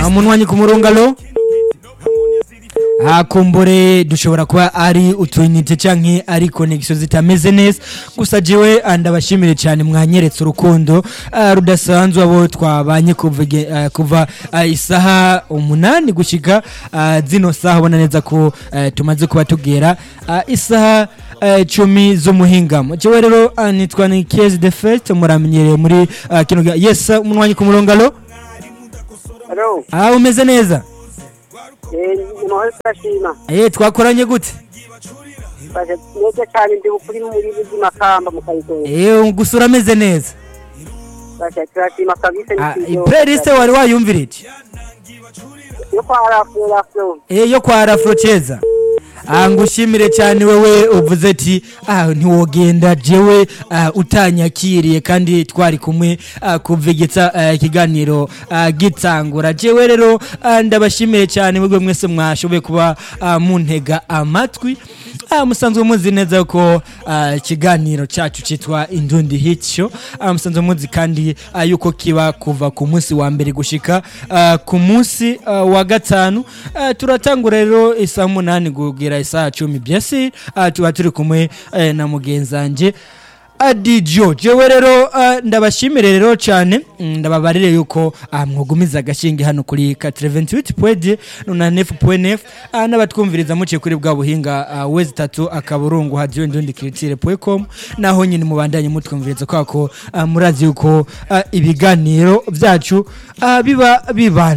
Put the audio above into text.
Munwanyi ku murungalo kumbure dushobora kuba ari utwinite canke ari connection zitameze neza gusa jewe ndabashimire cyane mwanyeretse urukundo rudasanzwe abo twabanye kuva isaha 8 gushika zino saha ubona neza ko tumaze kuba tugera isaha 10 z'umuhingamo jewe rero nitwa ni Case the First muramenyereye muri kino yes Munwanyi ku murungalo. Hello. Umeze neza? Twakoranye gute? Neza cyane ndi ukuri muri Makamba mu Kayitoro. Gusura ameze neza. Turashima kabisa ni playlist wari wayumvirije? Yo kwa Arafro Cheza. Ngushimire cyane wewe uvuze ati ntiwogenda jewe utanyakiriye kandi twari kumwe kuvegetsa ikiganiro gitangura jewe rero ndabashimiye cyane mwebwe mwese mwashoboye kuba muntega amatwi musanzwe muzi neza ko ikiganiro cyacu cyitwa Indundi Hit Show musanzwe muzi kandi yuko kiba kuva ku munsi wa mbere gushika ku munsi wa gatanu turatangura rero isa 8 kugera isa 10 byese tuba turi kumwe na mugenzanje Adijo jewe rero ndabashimire rero cyane ndababarire yuko mwogumiza gashinge hano kuri 88.9 n'abatwumviriza muciye kuri bwa buhinga wezi 3 akaburungu hadiyo Indundi Culture.com naho nyine mubandanye mutwumviriza kwako murazi yuko ibiganiro byacu biba